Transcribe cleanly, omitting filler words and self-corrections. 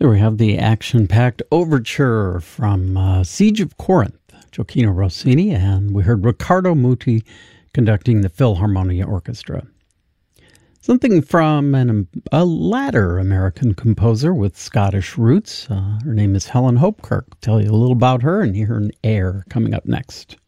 There we have the action-packed overture from Siege of Corinth, Gioachino Rossini, and we heard Riccardo Muti conducting the Philharmonia Orchestra. Something from a latter American composer with Scottish roots. Her name is Helen Hopkirk. I'll tell you a little about her and hear an air coming up next.